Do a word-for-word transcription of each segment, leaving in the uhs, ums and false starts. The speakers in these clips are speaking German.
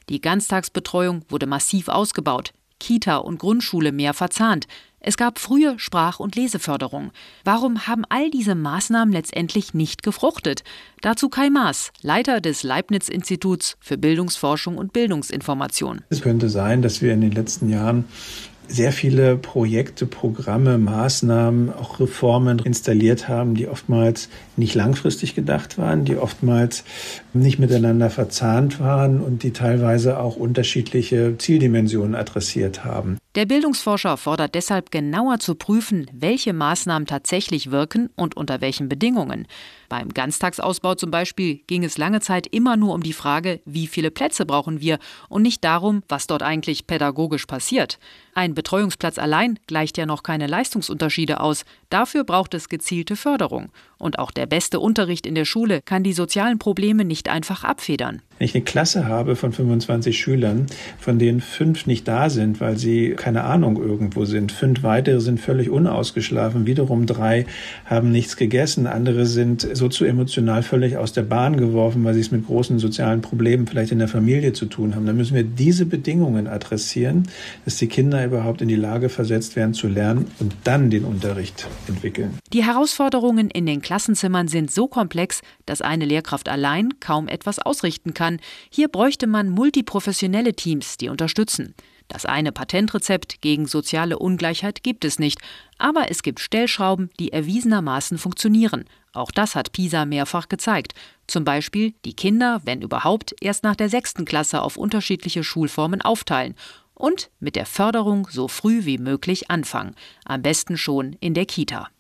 Die Ganztagsbetreuung wurde massiv ausgebaut, Kita und Grundschule mehr verzahnt. Es gab frühe Sprach- und Leseförderung. Warum haben all diese Maßnahmen letztendlich nicht gefruchtet? Dazu Kai Maas, Leiter des Leibniz-Instituts für Bildungsforschung und Bildungsinformation. Es könnte sein, dass wir in den letzten Jahren sehr viele Projekte, Programme, Maßnahmen, auch Reformen installiert haben, die oftmals nicht langfristig gedacht waren, die oftmals nicht miteinander verzahnt waren und die teilweise auch unterschiedliche Zieldimensionen adressiert haben. Der Bildungsforscher fordert deshalb genauer zu prüfen, welche Maßnahmen tatsächlich wirken und unter welchen Bedingungen. Beim Ganztagsausbau zum Beispiel ging es lange Zeit immer nur um die Frage, wie viele Plätze brauchen wir und nicht darum, was dort eigentlich pädagogisch passiert. Ein Betreuungsplatz allein gleicht ja noch keine Leistungsunterschiede aus. Dafür braucht es gezielte Förderung. Und auch der beste Unterricht in der Schule kann die sozialen Probleme nicht einfach abfedern. Wenn ich eine Klasse habe von fünfundzwanzig Schülern, von denen fünf nicht da sind, weil sie, keine Ahnung, irgendwo sind, fünf weitere sind völlig unausgeschlafen, wiederum drei haben nichts gegessen, andere sind sozioemotional völlig aus der Bahn geworfen, weil sie es mit großen sozialen Problemen vielleicht in der Familie zu tun haben, dann müssen wir diese Bedingungen adressieren, dass die Kinder überhaupt in die Lage versetzt werden zu lernen und dann den Unterricht entwickeln. Die Herausforderungen in den Klassenzimmern sind so komplex, dass eine Lehrkraft allein kaum etwas ausrichten kann. Hier bräuchte man multiprofessionelle Teams, die unterstützen. Das eine Patentrezept gegen soziale Ungleichheit gibt es nicht, aber es gibt Stellschrauben, die erwiesenermaßen funktionieren. Auch das hat PISA mehrfach gezeigt. Zum Beispiel die Kinder, wenn überhaupt, erst nach der sechsten Klasse auf unterschiedliche Schulformen aufteilen und mit der Förderung so früh wie möglich anfangen. Am besten schon in der Kita.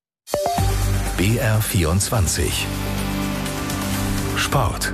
B R vierundzwanzig Sport.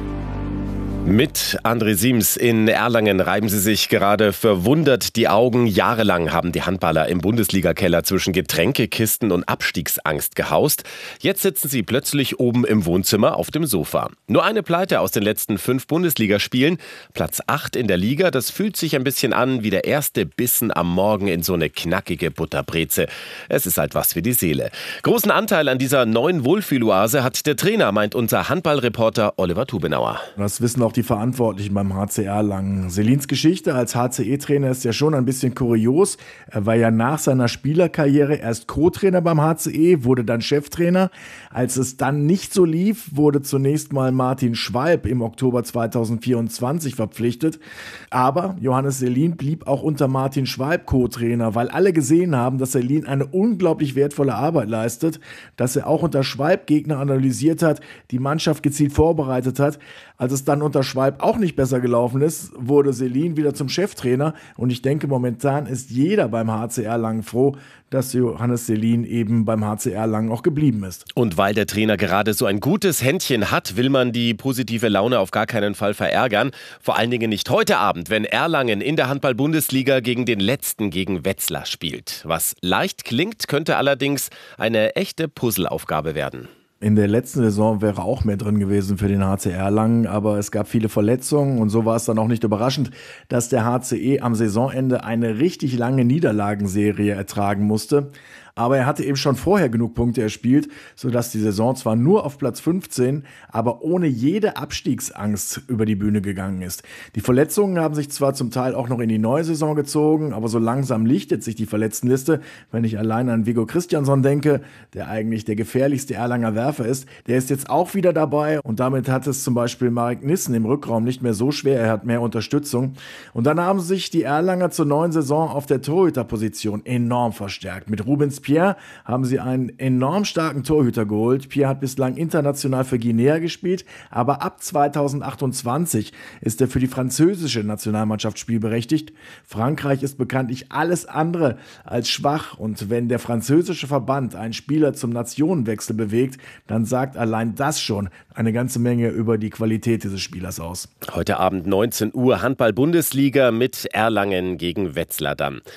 Mit André Siems in Erlangen reiben sie sich gerade verwundert die Augen. Jahrelang haben die Handballer im Bundesliga-Keller zwischen Getränkekisten und Abstiegsangst gehaust. Jetzt sitzen sie plötzlich oben im Wohnzimmer auf dem Sofa. Nur eine Pleite aus den letzten fünf Bundesligaspielen. Platz acht in der Liga, das fühlt sich ein bisschen an wie der erste Bissen am Morgen in so eine knackige Butterbreze. Es ist halt was für die Seele. Großen Anteil an dieser neuen Wohlfühloase hat der Trainer, meint unser Handballreporter Oliver Tubenauer. Das wissen auch die Verantwortlichen beim H C Erlangen. Selins Geschichte als H C E-Trainer ist ja schon ein bisschen kurios. Er war ja nach seiner Spielerkarriere erst Co-Trainer beim H C E, wurde dann Cheftrainer. Als es dann nicht so lief, wurde zunächst mal Martin Schwalb im Oktober zweitausendvierundzwanzig verpflichtet. Aber Johannes Selin blieb auch unter Martin Schwalb Co-Trainer, weil alle gesehen haben, dass Selin eine unglaublich wertvolle Arbeit leistet, dass er auch unter Schwalb Gegner analysiert hat, die Mannschaft gezielt vorbereitet hat. Als es dann unter Schwalb auch nicht besser gelaufen ist, wurde Selin wieder zum Cheftrainer. Und ich denke, momentan ist jeder beim H C Erlangen froh, dass Johannes Selin eben beim H C Erlangen auch geblieben ist. Und weil der Trainer gerade so ein gutes Händchen hat, will man die positive Laune auf gar keinen Fall verärgern. Vor allen Dingen nicht heute Abend, wenn Erlangen in der Handball-Bundesliga gegen den Letzten, gegen Wetzlar spielt. Was leicht klingt, könnte allerdings eine echte Puzzleaufgabe werden. In der letzten Saison wäre auch mehr drin gewesen für den H C Erlangen, aber es gab viele Verletzungen und so war es dann auch nicht überraschend, dass der H C E am Saisonende eine richtig lange Niederlagenserie ertragen musste. Aber er hatte eben schon vorher genug Punkte erspielt, sodass die Saison zwar nur auf Platz fünfzehn, aber ohne jede Abstiegsangst über die Bühne gegangen ist. Die Verletzungen haben sich zwar zum Teil auch noch in die neue Saison gezogen, aber so langsam lichtet sich die Verletztenliste. Wenn ich allein an Viggo Christiansson denke, der eigentlich der gefährlichste Erlanger Werfer ist, der ist jetzt auch wieder dabei und damit hat es zum Beispiel Marek Nissen im Rückraum nicht mehr so schwer, er hat mehr Unterstützung. Und dann haben sich die Erlanger zur neuen Saison auf der Torhüterposition enorm verstärkt. Mit Rubens Pierre haben sie einen enorm starken Torhüter geholt. Pierre hat bislang international für Guinea gespielt, aber ab zweitausendachtundzwanzig ist er für die französische Nationalmannschaft spielberechtigt. Frankreich ist bekanntlich alles andere als schwach und wenn der französische Verband einen Spieler zum Nationenwechsel bewegt, dann sagt allein das schon eine ganze Menge über die Qualität dieses Spielers aus. Heute Abend neunzehn Uhr Handball-Bundesliga mit Erlangen gegen Wetzlar dann.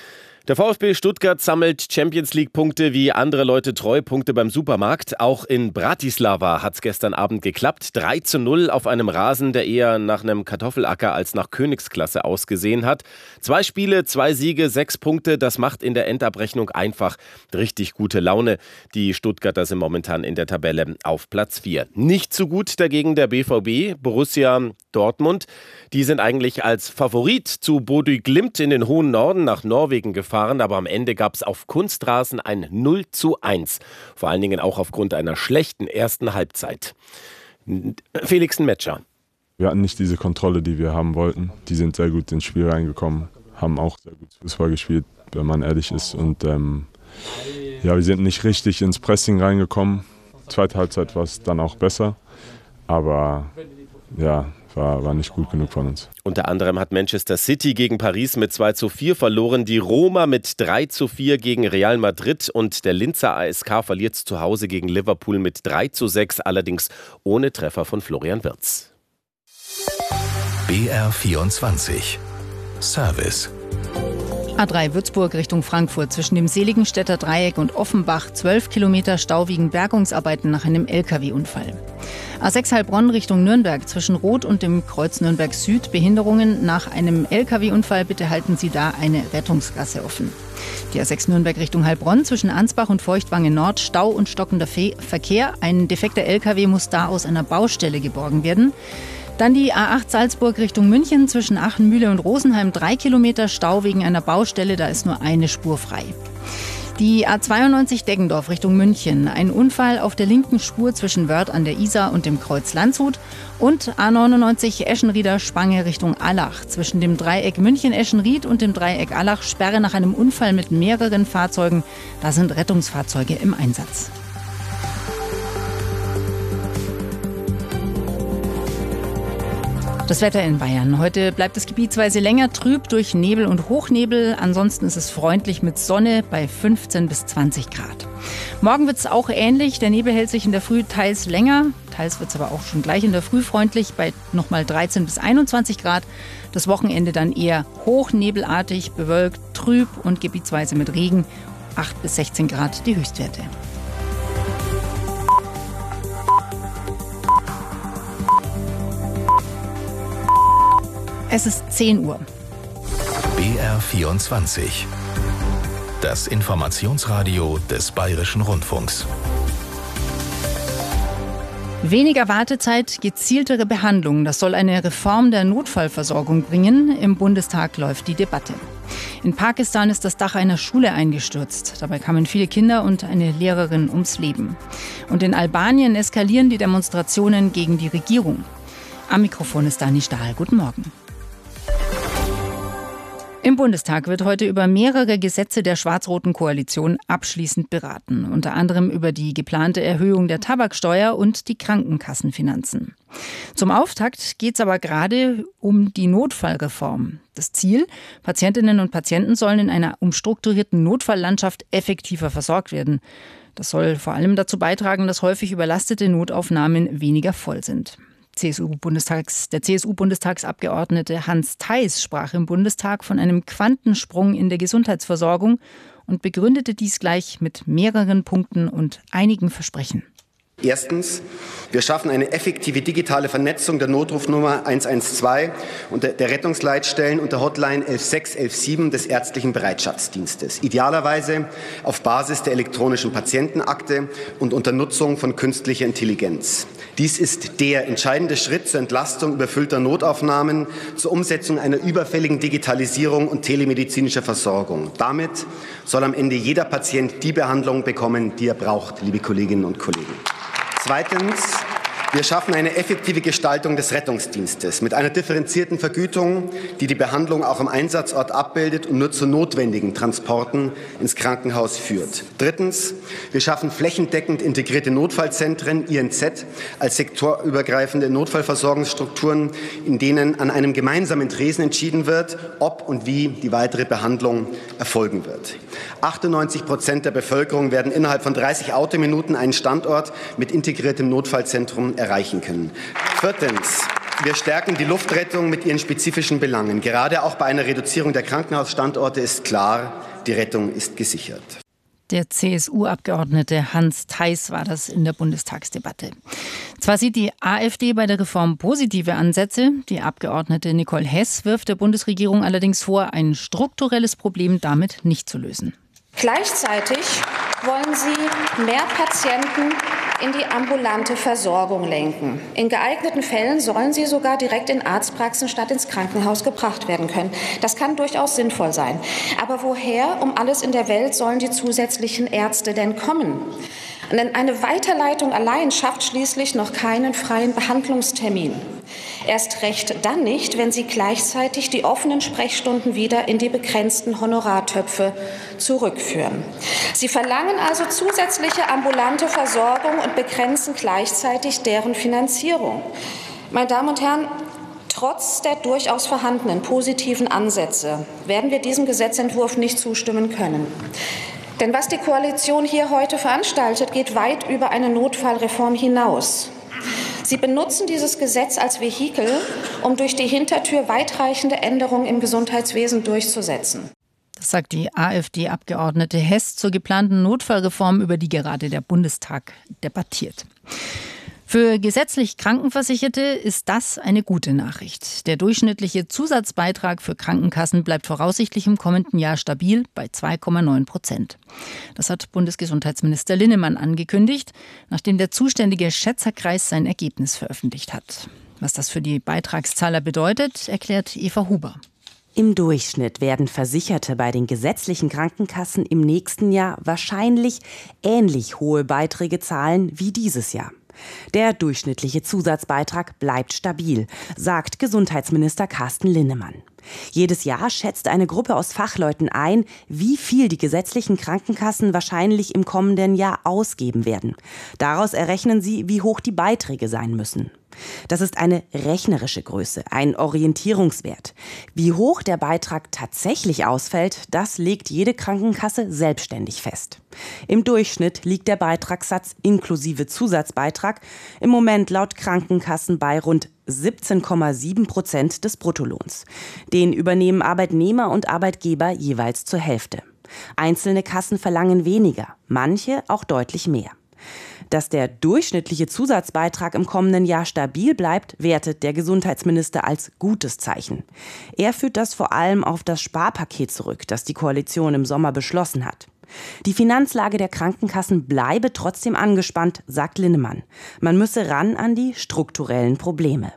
Der VfB Stuttgart sammelt Champions-League-Punkte wie andere Leute Treupunkte beim Supermarkt. Auch in Bratislava hat es gestern Abend geklappt. drei zu null auf einem Rasen, der eher nach einem Kartoffelacker als nach Königsklasse ausgesehen hat. Zwei Spiele, zwei Siege, sechs Punkte. Das macht in der Endabrechnung einfach richtig gute Laune. Die Stuttgarter sind momentan in der Tabelle auf Platz vier. Nicht so gut dagegen der B V B, Borussia Dortmund. Die sind eigentlich als Favorit zu Bodø Glimt in den hohen Norden nach Norwegen gefahren. Aber am Ende gab es auf Kunstrasen ein null zu eins. Vor allen Dingen auch aufgrund einer schlechten ersten Halbzeit. Felix Metscher. Wir hatten nicht diese Kontrolle, die wir haben wollten. Die sind sehr gut ins Spiel reingekommen, haben auch sehr gut Fußball gespielt, wenn man ehrlich ist. Und ähm, ja, wir sind nicht richtig ins Pressing reingekommen. Zweite Halbzeit war es dann auch besser. Aber ja, War, war nicht gut genug von uns. Unter anderem hat Manchester City gegen Paris mit zwei zu vier verloren, die Roma mit drei zu vier gegen Real Madrid und der Linzer A S K verliert zu Hause gegen Liverpool mit drei zu sechs, allerdings ohne Treffer von Florian Wirtz. B R vierundzwanzig Service. A drei Würzburg Richtung Frankfurt zwischen dem Seligenstädter Dreieck und Offenbach zwölf Kilometer Stau wegen Bergungsarbeiten nach einem L K W-Unfall. A sechs Heilbronn Richtung Nürnberg zwischen Roth und dem Kreuz Nürnberg Süd Behinderungen nach einem L K W-Unfall. Bitte halten Sie da eine Rettungsgasse offen. Die A sechs Nürnberg Richtung Heilbronn zwischen Ansbach und Feuchtwange Nord Stau und stockender Fe- Verkehr. Ein defekter L K W muss da aus einer Baustelle geborgen werden. Dann die A acht Salzburg Richtung München zwischen Achenmühle und Rosenheim drei Kilometer Stau wegen einer Baustelle, da ist nur eine Spur frei. Die A zweiundneunzig Deggendorf Richtung München, ein Unfall auf der linken Spur zwischen Wörth an der Isar und dem Kreuz Landshut und A neunundneunzig Eschenrieder Spange Richtung Allach. Zwischen dem Dreieck München-Eschenried und dem Dreieck Allach Sperre nach einem Unfall mit mehreren Fahrzeugen, da sind Rettungsfahrzeuge im Einsatz. Das Wetter in Bayern. Heute bleibt es gebietsweise länger trüb durch Nebel und Hochnebel. Ansonsten ist es freundlich mit Sonne bei fünfzehn bis zwanzig Grad. Morgen wird es auch ähnlich. Der Nebel hält sich in der Früh teils länger. Teils wird es aber auch schon gleich in der Früh freundlich bei nochmal dreizehn bis einundzwanzig Grad. Das Wochenende dann eher hochnebelartig, bewölkt, trüb und gebietsweise mit Regen. acht bis sechzehn Grad die Höchstwerte. Es ist zehn Uhr. B R vierundzwanzig. Das Informationsradio des Bayerischen Rundfunks. Weniger Wartezeit, gezieltere Behandlung. Das soll eine Reform der Notfallversorgung bringen. Im Bundestag läuft die Debatte. In Pakistan ist das Dach einer Schule eingestürzt. Dabei kamen viele Kinder und eine Lehrerin ums Leben. Und in Albanien eskalieren die Demonstrationen gegen die Regierung. Am Mikrofon ist Dani Stahl. Guten Morgen. Im Bundestag wird heute über mehrere Gesetze der schwarz-roten Koalition abschließend beraten. Unter anderem über die geplante Erhöhung der Tabaksteuer und die Krankenkassenfinanzen. Zum Auftakt geht es aber gerade um die Notfallreform. Das Ziel: Patientinnen und Patienten sollen in einer umstrukturierten Notfalllandschaft effektiver versorgt werden. Das soll vor allem dazu beitragen, dass häufig überlastete Notaufnahmen weniger voll sind. C S U-Bundestags, der C S U-Bundestagsabgeordnete Hans Theis sprach im Bundestag von einem Quantensprung in der Gesundheitsversorgung und begründete dies gleich mit mehreren Punkten und einigen Versprechen. Erstens, wir schaffen eine effektive digitale Vernetzung der Notrufnummer eins eins zwei und der Rettungsleitstellen und der Hotline elf sechs elf sieben des ärztlichen Bereitschaftsdienstes. Idealerweise auf Basis der elektronischen Patientenakte und unter Nutzung von künstlicher Intelligenz. Dies ist der entscheidende Schritt zur Entlastung überfüllter Notaufnahmen, zur Umsetzung einer überfälligen Digitalisierung und telemedizinischer Versorgung. Damit soll am Ende jeder Patient die Behandlung bekommen, die er braucht, liebe Kolleginnen und Kollegen. Zweitens, wir schaffen eine effektive Gestaltung des Rettungsdienstes mit einer differenzierten Vergütung, die die Behandlung auch am Einsatzort abbildet und nur zu notwendigen Transporten ins Krankenhaus führt. Drittens, wir schaffen flächendeckend integrierte Notfallzentren, I N Z, als sektorübergreifende Notfallversorgungsstrukturen, in denen an einem gemeinsamen Tresen entschieden wird, ob und wie die weitere Behandlung erfolgen wird. achtundneunzig Prozent der Bevölkerung werden innerhalb von dreißig Autominuten einen Standort mit integriertem Notfallzentrum erreichen können. Viertens. Wir stärken die Luftrettung mit ihren spezifischen Belangen. Gerade auch bei einer Reduzierung der Krankenhausstandorte ist klar, die Rettung ist gesichert. Der C S U-Abgeordnete Hans Theis war das in der Bundestagsdebatte. Zwar sieht die AfD bei der Reform positive Ansätze, die Abgeordnete Nicole Hess wirft der Bundesregierung allerdings vor, ein strukturelles Problem damit nicht zu lösen. Gleichzeitig wollen sie mehr Patienten in die ambulante Versorgung lenken. In geeigneten Fällen sollen sie sogar direkt in Arztpraxen statt ins Krankenhaus gebracht werden können. Das kann durchaus sinnvoll sein. Aber woher um alles in der Welt sollen die zusätzlichen Ärzte denn kommen? Denn eine Weiterleitung allein schafft schließlich noch keinen freien Behandlungstermin. Erst recht dann nicht, wenn Sie gleichzeitig die offenen Sprechstunden wieder in die begrenzten Honorartöpfe zurückführen. Sie verlangen also zusätzliche ambulante Versorgung und begrenzen gleichzeitig deren Finanzierung. Meine Damen und Herren, trotz der durchaus vorhandenen positiven Ansätze werden wir diesem Gesetzentwurf nicht zustimmen können. Denn was die Koalition hier heute veranstaltet, geht weit über eine Notfallreform hinaus. Sie benutzen dieses Gesetz als Vehikel, um durch die Hintertür weitreichende Änderungen im Gesundheitswesen durchzusetzen. Das sagt die AfD-Abgeordnete Hess zur geplanten Notfallreform, über die gerade der Bundestag debattiert. Für gesetzlich Krankenversicherte ist das eine gute Nachricht. Der durchschnittliche Zusatzbeitrag für Krankenkassen bleibt voraussichtlich im kommenden Jahr stabil bei zwei Komma neun Prozent. Das hat Bundesgesundheitsminister Linnemann angekündigt, nachdem der zuständige Schätzerkreis sein Ergebnis veröffentlicht hat. Was das für die Beitragszahler bedeutet, erklärt Eva Huber. Im Durchschnitt werden Versicherte bei den gesetzlichen Krankenkassen im nächsten Jahr wahrscheinlich ähnlich hohe Beiträge zahlen wie dieses Jahr. Der durchschnittliche Zusatzbeitrag bleibt stabil, sagt Gesundheitsminister Carsten Linnemann. Jedes Jahr schätzt eine Gruppe aus Fachleuten ein, wie viel die gesetzlichen Krankenkassen wahrscheinlich im kommenden Jahr ausgeben werden. Daraus errechnen sie, wie hoch die Beiträge sein müssen. Das ist eine rechnerische Größe, ein Orientierungswert. Wie hoch der Beitrag tatsächlich ausfällt, das legt jede Krankenkasse selbstständig fest. Im Durchschnitt liegt der Beitragssatz inklusive Zusatzbeitrag im Moment laut Krankenkassen bei rund siebzehn Komma sieben Prozent des Bruttolohns. Den übernehmen Arbeitnehmer und Arbeitgeber jeweils zur Hälfte. Einzelne Kassen verlangen weniger, manche auch deutlich mehr. Dass der durchschnittliche Zusatzbeitrag im kommenden Jahr stabil bleibt, wertet der Gesundheitsminister als gutes Zeichen. Er führt das vor allem auf das Sparpaket zurück, das die Koalition im Sommer beschlossen hat. Die Finanzlage der Krankenkassen bleibe trotzdem angespannt, sagt Linnemann. Man müsse ran an die strukturellen Probleme.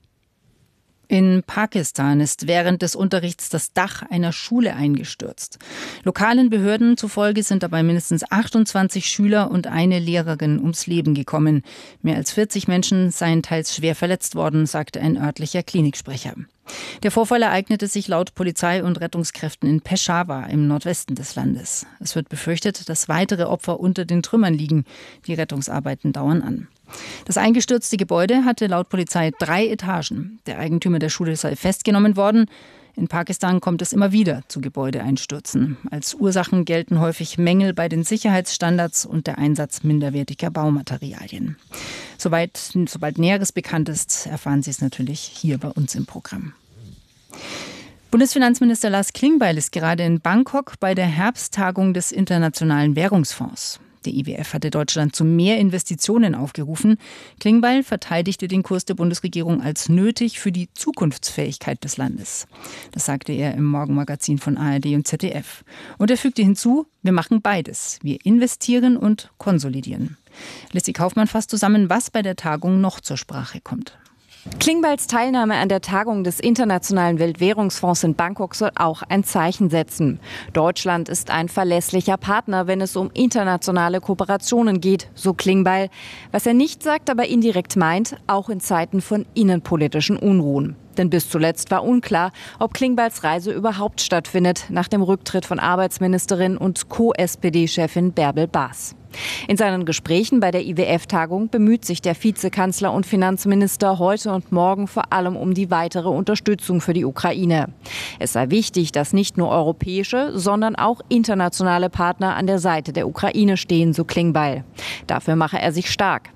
In Pakistan ist während des Unterrichts das Dach einer Schule eingestürzt. Lokalen Behörden zufolge sind dabei mindestens achtundzwanzig Schüler und eine Lehrerin ums Leben gekommen. Mehr als vierzig Menschen seien teils schwer verletzt worden, sagte ein örtlicher Kliniksprecher. Der Vorfall ereignete sich laut Polizei und Rettungskräften in Peshawar im Nordwesten des Landes. Es wird befürchtet, dass weitere Opfer unter den Trümmern liegen. Die Rettungsarbeiten dauern an. Das eingestürzte Gebäude hatte laut Polizei drei Etagen. Der Eigentümer der Schule sei festgenommen worden. In Pakistan kommt es immer wieder zu Gebäudeeinstürzen. Als Ursachen gelten häufig Mängel bei den Sicherheitsstandards und der Einsatz minderwertiger Baumaterialien. Soweit, sobald Näheres bekannt ist, erfahren Sie es natürlich hier bei uns im Programm. Bundesfinanzminister Lars Klingbeil ist gerade in Bangkok bei der Herbsttagung des Internationalen Währungsfonds. Der I W F hatte Deutschland zu mehr Investitionen aufgerufen. Klingbeil verteidigte den Kurs der Bundesregierung als nötig für die Zukunftsfähigkeit des Landes. Das sagte er im Morgenmagazin von A R D und Z D F. Und er fügte hinzu, wir machen beides. Wir investieren und konsolidieren. Lissy Kaufmann fasst zusammen, was bei der Tagung noch zur Sprache kommt. Klingbeils Teilnahme an der Tagung des Internationalen Weltwährungsfonds in Bangkok soll auch ein Zeichen setzen. Deutschland ist ein verlässlicher Partner, wenn es um internationale Kooperationen geht, so Klingbeil. Was er nicht sagt, aber indirekt meint, auch in Zeiten von innenpolitischen Unruhen. Denn bis zuletzt war unklar, ob Klingbeils Reise überhaupt stattfindet, nach dem Rücktritt von Arbeitsministerin und Co-S P D-Chefin Bärbel Baas. In seinen Gesprächen bei der I W F-Tagung bemüht sich der Vizekanzler und Finanzminister heute und morgen vor allem um die weitere Unterstützung für die Ukraine. Es sei wichtig, dass nicht nur europäische, sondern auch internationale Partner an der Seite der Ukraine stehen, so Klingbeil. Dafür mache er sich stark.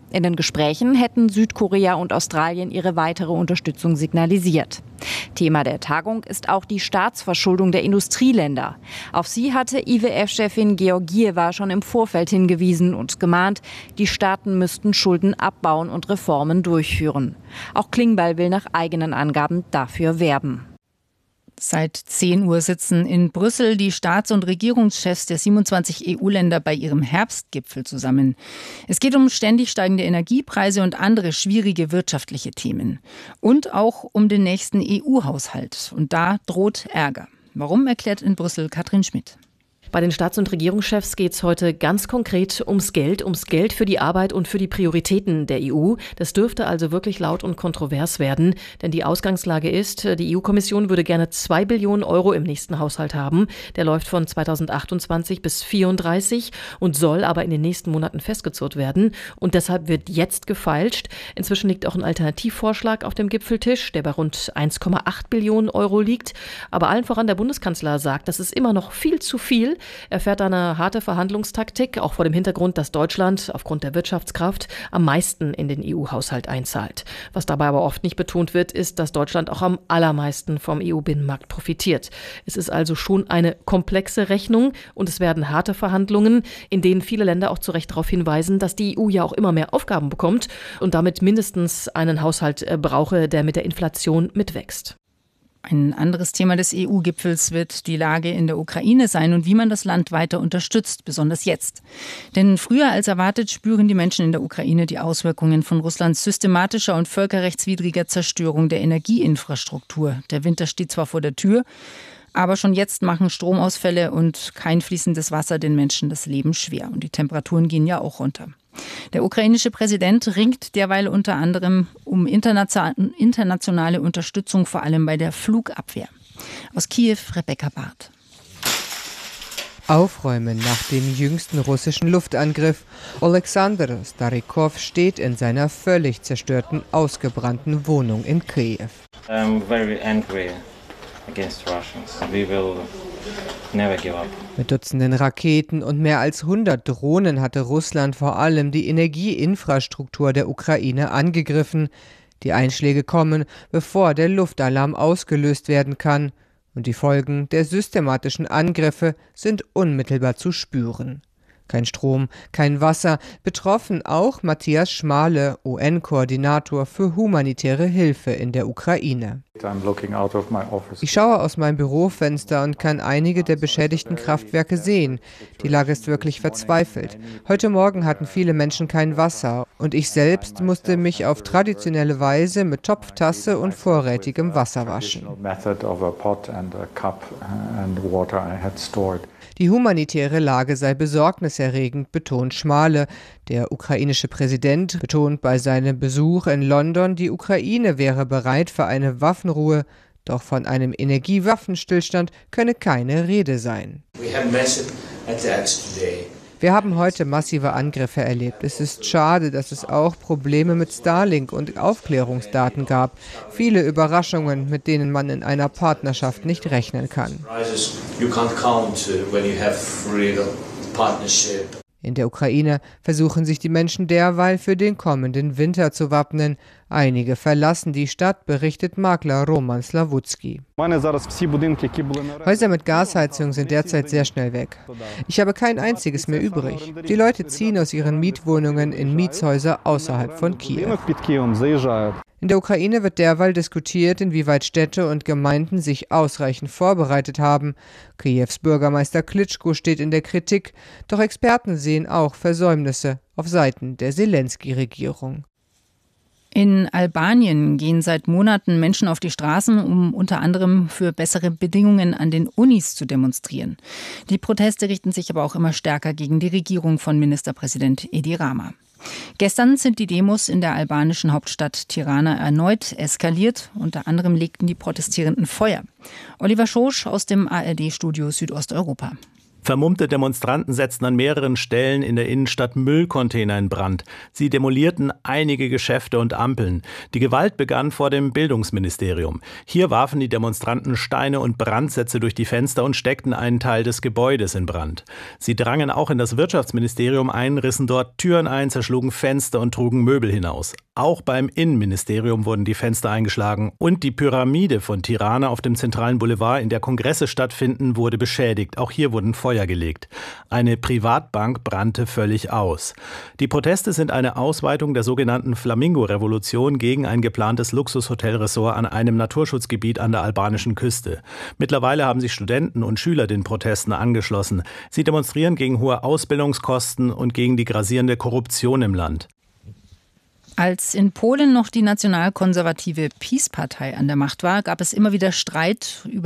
In den Gesprächen hätten Südkorea und Australien ihre weitere Unterstützung signalisiert. Thema der Tagung ist auch die Staatsverschuldung der Industrieländer. Auf sie hatte I W F-Chefin Georgieva schon im Vorfeld hingewiesen und gemahnt, die Staaten müssten Schulden abbauen und Reformen durchführen. Auch Klingbeil will nach eigenen Angaben dafür werben. Seit zehn Uhr sitzen in Brüssel die Staats- und Regierungschefs der siebenundzwanzig E U-Länder bei ihrem Herbstgipfel zusammen. Es geht um ständig steigende Energiepreise und andere schwierige wirtschaftliche Themen. Und auch um den nächsten E U-Haushalt. Und da droht Ärger. Warum, erklärt in Brüssel Katrin Schmidt. Bei den Staats- und Regierungschefs geht es heute ganz konkret ums Geld, ums Geld für die Arbeit und für die Prioritäten der E U. Das dürfte also wirklich laut und kontrovers werden, denn die Ausgangslage ist, die E U-Kommission würde gerne zwei Billionen Euro im nächsten Haushalt haben. Der läuft von zweitausendachtundzwanzig bis vierunddreißig und soll aber in den nächsten Monaten festgezurrt werden. Und deshalb wird jetzt gefeilscht. Inzwischen liegt auch ein Alternativvorschlag auf dem Gipfeltisch, der bei rund eins Komma acht Billionen Euro liegt. Aber allen voran der Bundeskanzler sagt, das ist immer noch viel zu viel. Er fährt eine harte Verhandlungstaktik, auch vor dem Hintergrund, dass Deutschland aufgrund der Wirtschaftskraft am meisten in den E U-Haushalt einzahlt. Was dabei aber oft nicht betont wird, ist, dass Deutschland auch am allermeisten vom E U-Binnenmarkt profitiert. Es ist also schon eine komplexe Rechnung und es werden harte Verhandlungen, in denen viele Länder auch zu Recht darauf hinweisen, dass die E U ja auch immer mehr Aufgaben bekommt und damit mindestens einen Haushalt brauche, der mit der Inflation mitwächst. Ein anderes Thema des E U-Gipfels wird die Lage in der Ukraine sein und wie man das Land weiter unterstützt, besonders jetzt. Denn früher als erwartet spüren die Menschen in der Ukraine die Auswirkungen von Russlands systematischer und völkerrechtswidriger Zerstörung der Energieinfrastruktur. Der Winter steht zwar vor der Tür, aber schon jetzt machen Stromausfälle und kein fließendes Wasser den Menschen das Leben schwer. Und die Temperaturen gehen ja auch runter. Der ukrainische Präsident ringt derweil unter anderem um internationale Unterstützung, vor allem bei der Flugabwehr. Aus Kiew, Rebecca Barth. Aufräumen nach dem jüngsten russischen Luftangriff. Alexander Starikov steht in seiner völlig zerstörten, ausgebrannten Wohnung in Kiew. I'm very angry against Russians. We will never give up. Mit Dutzenden Raketen und mehr als hundert Drohnen hatte Russland vor allem die Energieinfrastruktur der Ukraine angegriffen. Die Einschläge kommen, bevor der Luftalarm ausgelöst werden kann. Und die Folgen der systematischen Angriffe sind unmittelbar zu spüren. Kein Strom, kein Wasser, betroffen auch Matthias Schmale, U N-Koordinator für humanitäre Hilfe in der Ukraine. Ich schaue aus meinem Bürofenster und kann einige der beschädigten Kraftwerke sehen. Die Lage ist wirklich verzweifelt. Heute Morgen hatten viele Menschen kein Wasser und ich selbst musste mich auf traditionelle Weise mit Topftasse und vorrätigem Wasser waschen. Die humanitäre Lage sei besorgniserregend, betont Schmale. Der ukrainische Präsident betont bei seinem Besuch in London, die Ukraine wäre bereit für eine Waffenruhe, doch von einem Energiewaffenstillstand könne keine Rede sein. Wir haben heute massive Angriffe erlebt. Es ist schade, dass es auch Probleme mit Starlink und Aufklärungsdaten gab. Viele Überraschungen, mit denen man in einer Partnerschaft nicht rechnen kann. In der Ukraine versuchen sich die Menschen derweil für den kommenden Winter zu wappnen. Einige verlassen die Stadt, berichtet Makler Roman Slawutski. Häuser mit Gasheizung sind derzeit sehr schnell weg. Ich habe kein einziges mehr übrig. Die Leute ziehen aus ihren Mietwohnungen in Mietshäuser außerhalb von Kiew. In der Ukraine wird derweil diskutiert, inwieweit Städte und Gemeinden sich ausreichend vorbereitet haben. Kiews Bürgermeister Klitschko steht in der Kritik, doch Experten sehen auch Versäumnisse auf Seiten der Selensky-Regierung. In Albanien gehen seit Monaten Menschen auf die Straßen, um unter anderem für bessere Bedingungen an den Unis zu demonstrieren. Die Proteste richten sich aber auch immer stärker gegen die Regierung von Ministerpräsident Edi Rama. Gestern sind die Demos in der albanischen Hauptstadt Tirana erneut eskaliert. Unter anderem legten die Protestierenden Feuer. Oliver Schosch aus dem A R D-Studio Südosteuropa. Vermummte Demonstranten setzten an mehreren Stellen in der Innenstadt Müllcontainer in Brand. Sie demolierten einige Geschäfte und Ampeln. Die Gewalt begann vor dem Bildungsministerium. Hier warfen die Demonstranten Steine und Brandsätze durch die Fenster und steckten einen Teil des Gebäudes in Brand. Sie drangen auch in das Wirtschaftsministerium ein, rissen dort Türen ein, zerschlugen Fenster und trugen Möbel hinaus. Auch beim Innenministerium wurden die Fenster eingeschlagen und die Pyramide von Tirana auf dem zentralen Boulevard, in der Kongresse stattfinden, wurde beschädigt. Auch hier wurden Feuer gelegt. Eine Privatbank brannte völlig aus. Die Proteste sind eine Ausweitung der sogenannten Flamingo-Revolution gegen ein geplantes Luxushotelressort an einem Naturschutzgebiet an der albanischen Küste. Mittlerweile haben sich Studenten und Schüler den Protesten angeschlossen. Sie demonstrieren gegen hohe Ausbildungskosten und gegen die grassierende Korruption im Land. Als in Polen noch die nationalkonservative PiS-Partei an der Macht war, gab es immer wieder Streit über